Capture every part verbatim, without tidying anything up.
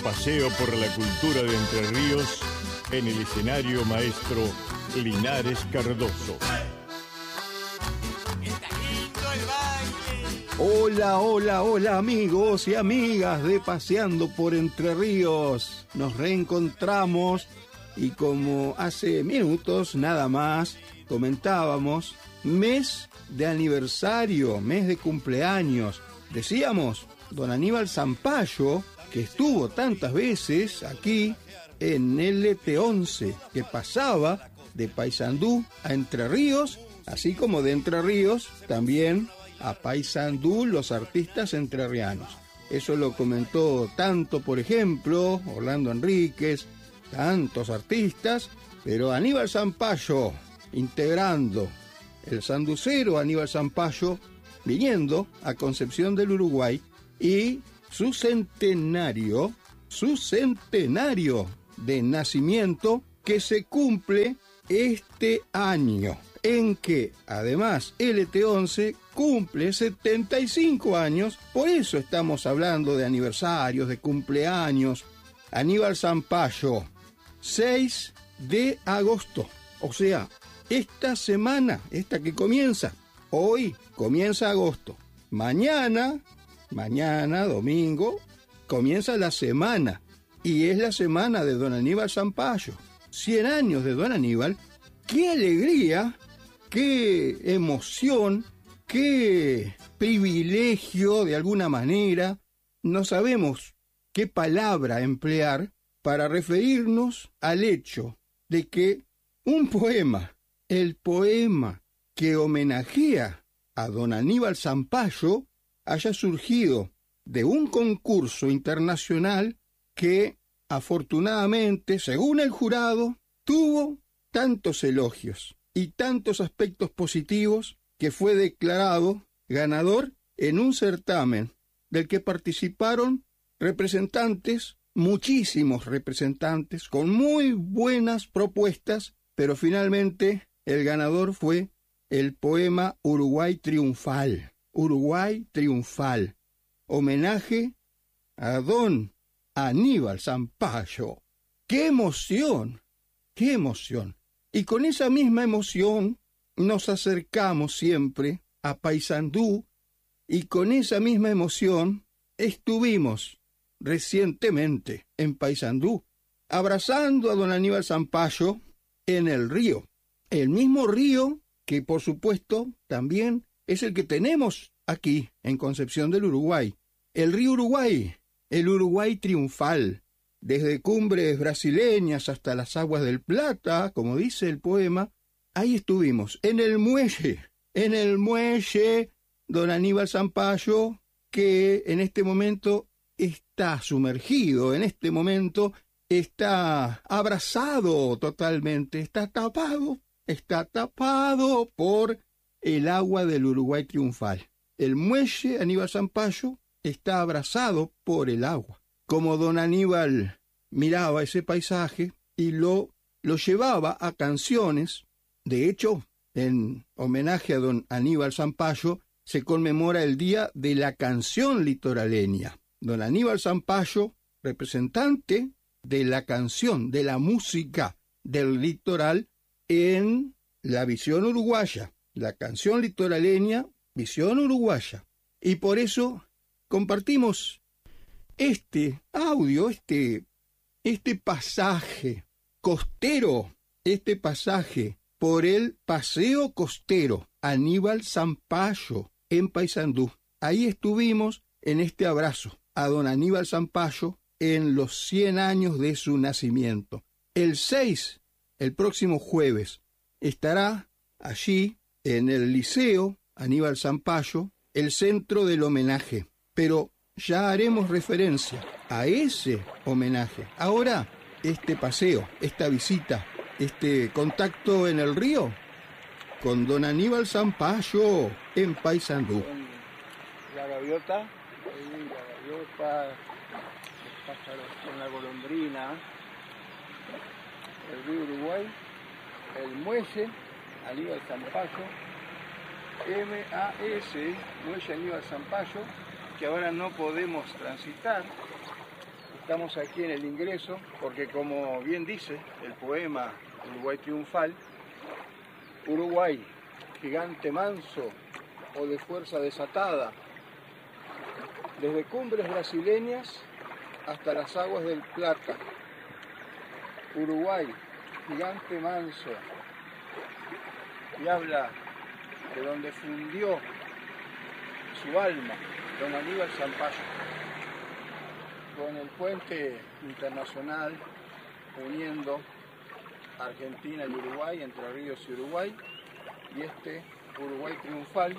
Paseo por la cultura de Entre Ríos en el escenario maestro Linares Cardoso. Hola, hola, hola amigos y amigas de Paseando por Entre Ríos. Nos reencontramos y como hace minutos nada más comentábamos, mes de aniversario, mes de cumpleaños. Decíamos, don Aníbal Zampayo, que estuvo tantas veces aquí en L T once, que pasaba de Paysandú a Entre Ríos, así como de Entre Ríos también a Paysandú los artistas entrerrianos. Eso lo comentó tanto, por ejemplo, Orlando Enríquez, tantos artistas, pero Aníbal Zampayo integrando el sanducero Aníbal Zampayo, viniendo a Concepción del Uruguay, y su centenario, su centenario de nacimiento que se cumple este año, en que además L T once cumple setenta y cinco años, por eso estamos hablando de aniversarios, de cumpleaños. Aníbal Zampayo, seis de agosto, o sea, esta semana, esta que comienza, hoy comienza agosto, mañana, mañana, domingo, comienza la semana, y es la semana de don Aníbal Zampayo, cien años de don Aníbal. ¡Qué alegría, qué emoción, qué privilegio de alguna manera! No sabemos qué palabra emplear para referirnos al hecho de que un poema, el poema que homenajea a don Aníbal Zampayo, haya surgido de un concurso internacional que, afortunadamente, según el jurado, tuvo tantos elogios y tantos aspectos positivos que fue declarado ganador en un certamen del que participaron representantes, muchísimos representantes, con muy buenas propuestas, pero finalmente el ganador fue el poema Uruguay Triunfal. Uruguay Triunfal. Homenaje a don Aníbal Zampayo. ¡Qué emoción! ¡Qué emoción! Y con esa misma emoción nos acercamos siempre a Paysandú, y con esa misma emoción estuvimos recientemente en Paysandú, abrazando a don Aníbal Zampayo en el río. El mismo río que, por supuesto, también es el que tenemos aquí en Concepción del Uruguay. El río Uruguay, el Uruguay Triunfal, desde cumbres brasileñas hasta las aguas del Plata, como dice el poema. Ahí estuvimos, en el muelle, en el muelle, don Aníbal Zampayo, que en este momento está sumergido, en este momento está abrazado totalmente, está tapado, está tapado por el agua del Uruguay Triunfal. El muelle Aníbal Zampayo está abrazado por el agua. Como don Aníbal miraba ese paisaje y lo, lo llevaba a canciones. De hecho, en homenaje a don Aníbal Zampayo, se conmemora el Día de la Canción Litoraleña. Don Aníbal Zampayo, representante de la canción, de la música del litoral en la visión uruguaya, la canción litoraleña, visión uruguaya. Y por eso compartimos este audio, este, este pasaje costero, este pasaje por el paseo costero Aníbal Zampayo en Paysandú. Ahí estuvimos en este abrazo a don Aníbal Zampayo en los cien años de su nacimiento. El seis, el próximo jueves, estará allí en el Liceo Aníbal Zampayo el centro del homenaje. Pero ya haremos referencia a ese homenaje. Ahora, este paseo, esta visita, este contacto en el río con don Aníbal Zampayo en Paysandú. La gaviota, ahí la gaviota, los pájaros con la golondrina, el río Uruguay, el muelle Aníbal Zampayo, M A S, muelle Aníbal Zampayo, que ahora no podemos transitar. Estamos aquí en el ingreso porque, como bien dice el poema Uruguay Triunfal, Uruguay, gigante manso o de fuerza desatada, desde cumbres brasileñas hasta las aguas del Plata. Uruguay, gigante manso, y habla de donde fundió su alma don Aníbal Zampayo, con el puente internacional uniendo Argentina y Uruguay, Entre Ríos y Uruguay, y este Uruguay triunfal,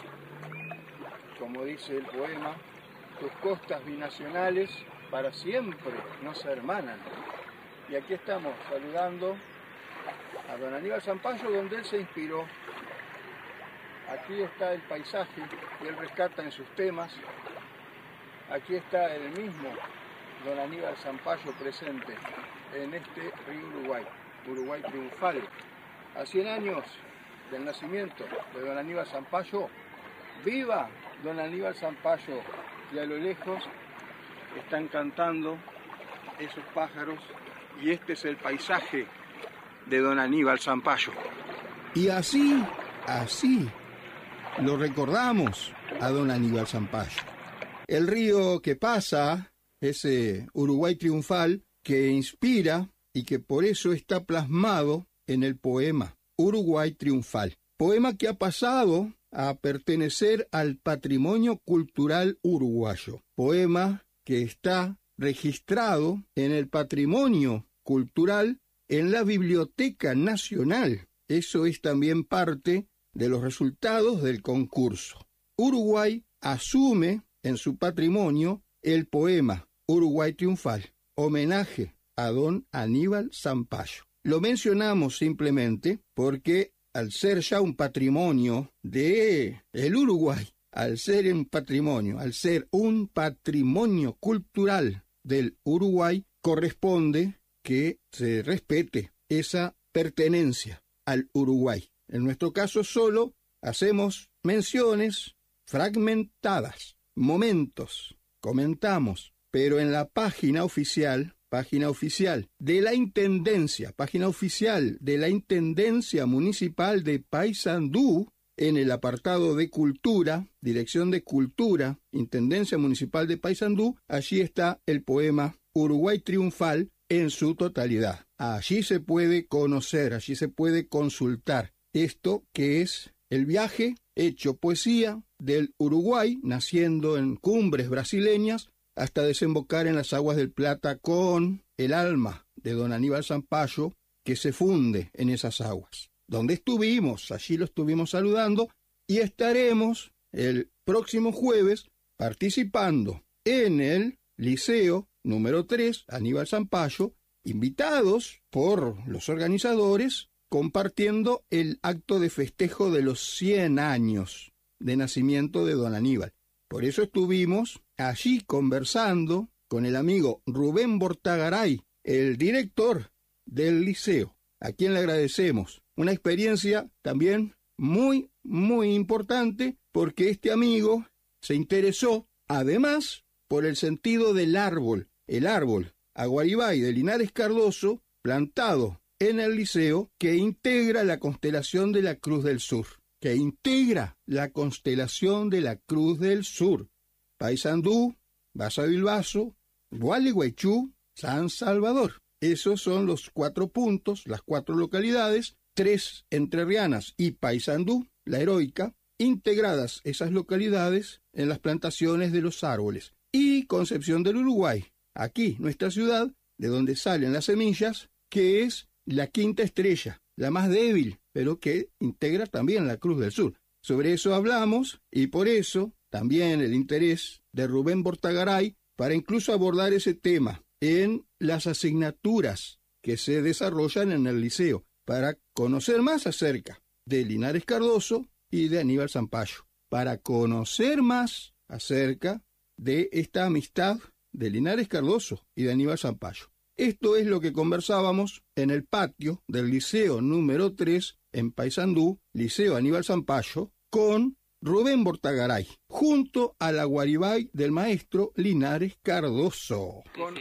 como dice el poema, tus costas binacionales para siempre no se hermanan. Y aquí estamos saludando a don Aníbal Zampayo, donde él se inspiró. Aquí está el paisaje que él rescata en sus temas. Aquí está el mismo don Aníbal Zampayo presente en este río Uruguay, Uruguay triunfal. A cien años del nacimiento de don Aníbal Zampayo, ¡viva don Aníbal Zampayo! Y a lo lejos están cantando esos pájaros, y este es el paisaje de don Aníbal Zampayo. Y así, así, lo recordamos a don Aníbal Zampayo. El río que pasa, ese Uruguay triunfal, que inspira y que por eso está plasmado en el poema Uruguay triunfal. Poema que ha pasado a pertenecer al patrimonio cultural uruguayo. Poema que está registrado en el patrimonio cultural en la Biblioteca Nacional. Eso es también parte de los resultados del concurso. Uruguay asume en su patrimonio el poema Uruguay triunfal, homenaje a don Aníbal Zampayo. Lo mencionamos simplemente porque al ser ya un patrimonio de el Uruguay, al ser un patrimonio, al ser un patrimonio cultural del Uruguay, corresponde que se respete esa pertenencia al Uruguay. En nuestro caso solo hacemos menciones fragmentadas, momentos, comentamos, pero en la página oficial, página oficial de la Intendencia, página oficial de la Intendencia Municipal de Paysandú, en el apartado de Cultura, Dirección de Cultura, Intendencia Municipal de Paysandú, allí está el poema Uruguay triunfal en su totalidad. Allí se puede conocer, allí se puede consultar esto que es el viaje hecho poesía del Uruguay, naciendo en cumbres brasileñas, hasta desembocar en las aguas del Plata con el alma de don Aníbal Zampayo que se funde en esas aguas. Donde estuvimos, allí lo estuvimos saludando, y estaremos el próximo jueves participando en el Liceo número tres, Aníbal Zampayo, invitados por los organizadores, compartiendo el acto de festejo de los cien años de nacimiento de don Aníbal. Por eso estuvimos allí conversando con el amigo Rubén Bortagaray, el director del liceo, a quien le agradecemos. Una experiencia también muy, muy importante, porque este amigo se interesó, además, por el sentido del árbol, el árbol Aguaribay de Linares Cardoso, plantado en el liceo, que integra la constelación de la Cruz del Sur, que integra la constelación de la Cruz del Sur. Paysandú, Basavilbaso, Gualeguaychú, San Salvador. Esos son los cuatro puntos, las cuatro localidades, tres entrerrianas y Paysandú, la heroica, integradas esas localidades en las plantaciones de los árboles. Y Concepción del Uruguay, aquí, nuestra ciudad, de donde salen las semillas, que es la quinta estrella, la más débil, pero que integra también la Cruz del Sur. Sobre eso hablamos, y por eso también el interés de Rubén Bortagaray para incluso abordar ese tema en las asignaturas que se desarrollan en el liceo, para conocer más acerca de Linares Cardoso y de Aníbal Zampayo, para conocer más acerca de esta amistad de Linares Cardoso y de Aníbal Zampayo. Esto es lo que conversábamos en el patio del Liceo número tres en Paysandú, Liceo Aníbal Zampayo, con Rubén Bortagaray, junto a la Guaribay del maestro Linares Cardoso. Con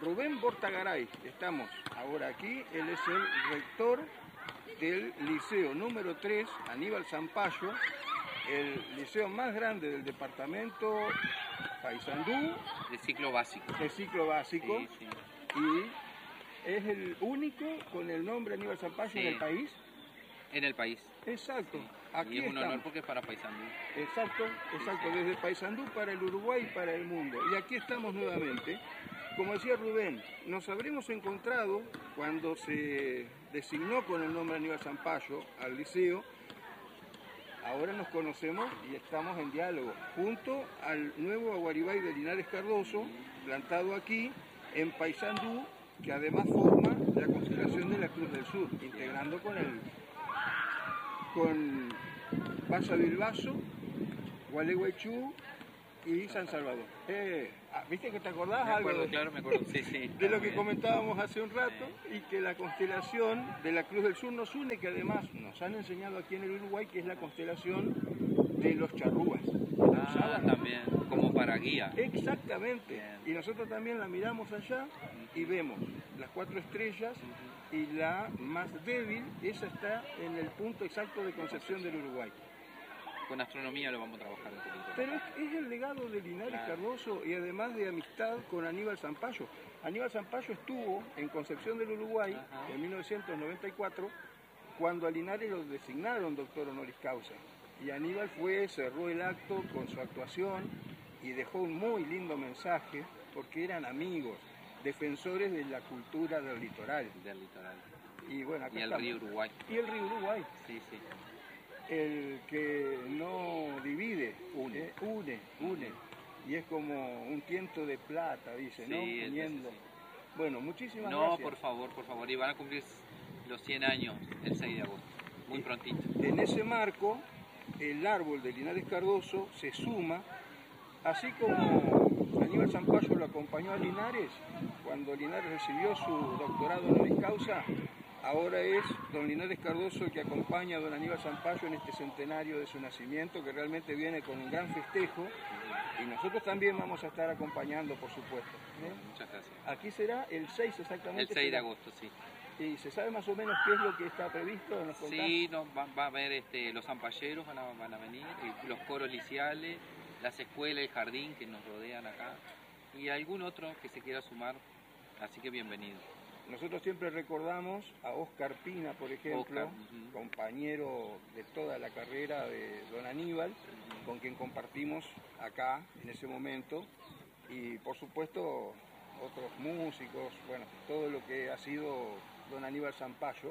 Rubén Bortagaray. Estamos ahora aquí, él es el rector del liceo número tres, Aníbal Zampayo, el liceo más grande del departamento Paysandú. De ciclo básico. De ciclo básico. Sí, sí. Y es el único con el nombre Aníbal Zampayo Sí. en el país. En el país. Exacto. Sí. Aquí y es un estamos. honor porque es para Paysandú. Exacto, exacto, desde Paysandú para el Uruguay y para el mundo. Y aquí estamos nuevamente. Como decía Rubén, nos habremos encontrado cuando se designó con el nombre Aníbal Zampayo al liceo. Ahora nos conocemos y estamos en diálogo, junto al nuevo Aguaribay de Linares Cardoso, plantado aquí en Paysandú, que además forma la constelación de la Cruz del Sur, integrando con el con Basa Bilbaso, Gualeguaychú y San Salvador. Eh, ¿Viste que te acordás Me algo acuerdo, de, claro, me acuerdo. Sí, sí. de lo que también. comentábamos hace un rato? Y que la constelación de la Cruz del Sur nos une, que además nos han enseñado aquí en el Uruguay, que es la constelación de los charrúas. Ah, también, como para guía. Exactamente. Bien. Y nosotros también la miramos allá y vemos las cuatro estrellas y la más débil, esa está en el punto exacto de concepción del Uruguay. Con astronomía lo vamos a trabajar un poquito. Pero es, es el legado de Linares Claro. Cardoso y además de amistad con Aníbal Zampayo. Aníbal Zampayo estuvo en Concepción del Uruguay Ajá. en mil novecientos noventa y cuatro cuando a Linares lo designaron doctor honoris causa. Y Aníbal fue, cerró el acto con su actuación y dejó un muy lindo mensaje porque eran amigos, defensores de la cultura del litoral. Del litoral. Y bueno, acá Y el estamos. río Uruguay. Y el río Uruguay. Sí, sí. El que no divide, Une. eh, une, une. Y es como un tiento de plata, dice, Sí, ¿no? es- Uniendo. sí, sí. Bueno, muchísimas No, gracias. por favor, por favor. Y van a cumplir los cien años el seis de agosto. Muy Y- prontito. En ese marco, el árbol de Linares Cardoso se suma, así como Aníbal Zampayo lo acompañó a Linares, cuando Linares recibió su doctorado honoris causa, ahora es don Linares Cardoso el que acompaña a don Aníbal Zampayo en este centenario de su nacimiento, que realmente viene con un gran festejo, y nosotros también vamos a estar acompañando, por supuesto. ¿eh? Muchas gracias. Aquí será el seis exactamente. El seis de será. agosto, sí. ¿Y se sabe más o menos qué es lo que está previsto? ¿Nos contás? Sí, no, va, va a haber este, los zampalleros, van a, van a venir, y los coros liciales, las escuelas, el jardín que nos rodean acá, y algún otro que se quiera sumar, así que bienvenido. Nosotros siempre recordamos a Oscar Pina, por ejemplo, Oscar, ujú. compañero de toda la carrera de don Aníbal, con quien compartimos acá en ese momento, y por supuesto otros músicos, bueno, todo lo que ha sido don Aníbal Zampayo,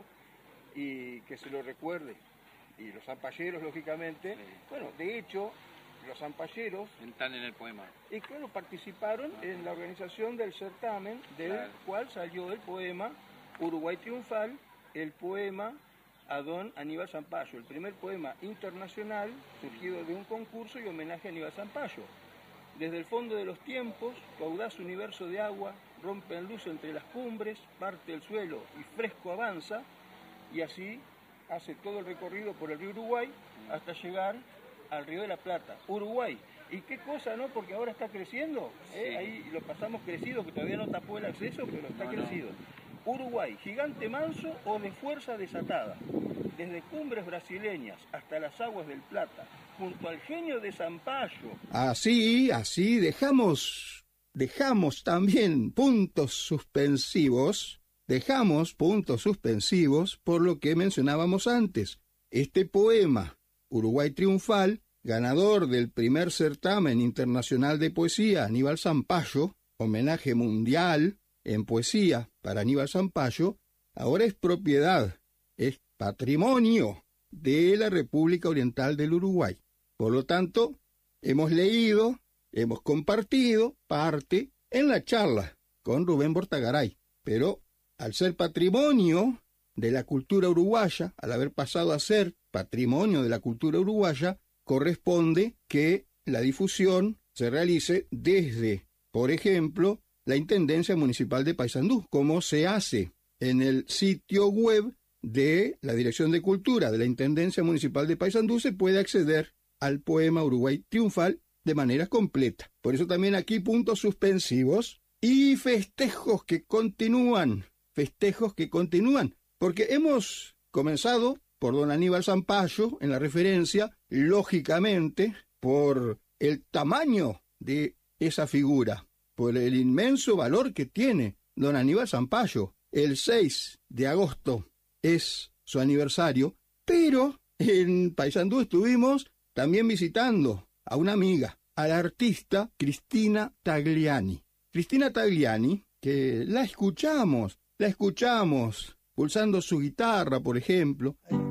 y que se lo recuerde. Y los zampalleros, lógicamente, Sí. bueno, de hecho, los zampalleros Están en el poema. y claro, participaron en la organización del certamen, del Claro. cual salió el poema Uruguay Triunfal, el poema a don Aníbal Zampayo, el primer poema internacional surgido de un concurso y homenaje a Aníbal Zampayo. Desde el fondo de los tiempos, tu audaz universo de agua rompe en luz entre las cumbres, parte el suelo y fresco avanza, y así hace todo el recorrido por el río Uruguay hasta llegar al río de la Plata, Uruguay. ¿Y qué cosa, no? Porque ahora está creciendo, ¿eh? Sí. Ahí lo pasamos crecido, que todavía no tapó el acceso, pero está No, no. crecido. Uruguay, gigante manso o de fuerza desatada, desde cumbres brasileñas hasta las aguas del Plata, junto al genio de Zampayo. Así, así, dejamos, dejamos también puntos suspensivos, dejamos puntos suspensivos por lo que mencionábamos antes. Este poema, Uruguay Triunfal, ganador del primer certamen internacional de poesía Aníbal Zampayo, homenaje mundial en poesía para Aníbal Zampayo, ahora es propiedad, es patrimonio de la República Oriental del Uruguay. Por lo tanto, hemos leído, hemos compartido parte en la charla con Rubén Bortagaray, pero al ser patrimonio de la cultura uruguaya, al haber pasado a ser patrimonio de la cultura uruguaya, corresponde que la difusión se realice desde, por ejemplo, la Intendencia Municipal de Paysandú, como se hace en el sitio web de la Dirección de Cultura de la Intendencia Municipal de Paysandú. Se puede acceder al poema Uruguay Triunfal de manera completa. Por eso también aquí puntos suspensivos y festejos que continúan, festejos que continúan, porque hemos comenzado por don Aníbal Zampayo en la referencia, lógicamente, por el tamaño de esa figura, por el inmenso valor que tiene don Aníbal Zampayo. El seis de agosto es su aniversario, pero en Paysandú estuvimos también visitando a una amiga, a la artista Cristina Tagliani. Cristina Tagliani, que la escuchamos, la escuchamos pulsando su guitarra, por ejemplo.